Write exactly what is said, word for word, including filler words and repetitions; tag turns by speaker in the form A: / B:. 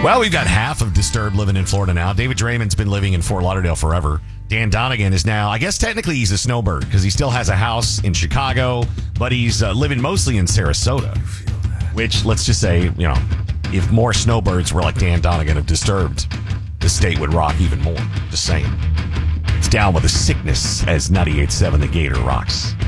A: Well, we've got half of Disturbed living in Florida now. David Draymond's been living in Fort Lauderdale forever. Dan Donegan is now, I guess technically he's a snowbird because he still has a house in Chicago, but he's uh, living mostly in Sarasota. Which, let's just say, you know, if more snowbirds were like Dan Donegan of Disturbed, the state would rock even more. Just saying. It's Down with a Sickness as ninety-eight point seven The Gator rocks.